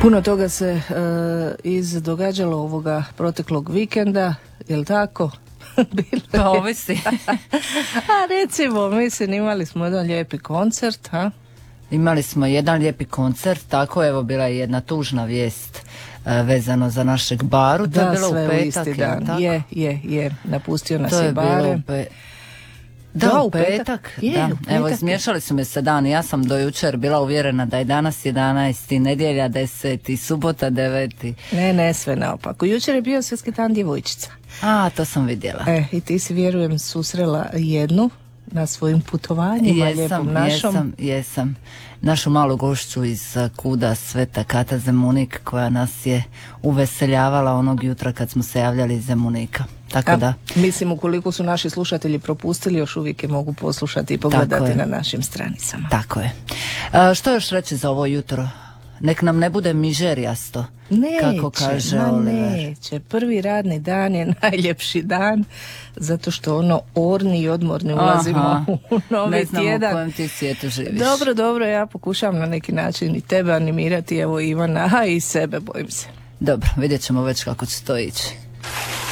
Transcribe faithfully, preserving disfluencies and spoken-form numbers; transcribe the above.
Puno toga se e, izdogađalo ovoga proteklog vikenda, jel tako? Pa ovisi. A recimo, mislim, imali smo jedan lijepi koncert, ha? Imali smo jedan lijepi koncert, tako evo bila je jedna tužna vijest e, vezano za našeg Baru. Da, to je bilo sve u petak, isti je dan. tako? Je, je, je, napustio nas To je je bilo Bare. u pe... Da, Da, u u petak. petak. Je, da. u petak Evo, je. izmiješali su me se dani. Ja sam do jučer bila uvjerena da je danas jedanaesti, nedjelja deseti, subota deveti. Ne, ne, sve naopako. Jučer je bio svjetski dan djevojčica. A, to sam vidjela. E, i ti si, vjerujem, susrela jednu na svojim putovanjima lijepom Jesam, našom. jesam, jesam. Našu malu gošću iz uh, Kuda, Sveta Kata Zemunik, koja nas je uveseljavala onog jutra kad smo se javljali iz Zemunika. Tako A, da... mislim, ukoliko su naši slušatelji propustili, još uvijek je mogu poslušati i pogledati na našim stranicama. Tako je. A, što još reći za ovo jutro? Nek nam ne bude mižerijasto, Neće, kako kaže ma Oliver. neće. Prvi radni dan je najljepši dan, zato što ono orni i odmorni ulazimo Aha, u novi ne znam tjedan. u kojem ti svijetu živiš. Dobro, dobro, ja pokušavam na neki način i tebe animirati, evo Ivana, a i sebe, bojim se. Dobro, vidjet ćemo već kako će to ići.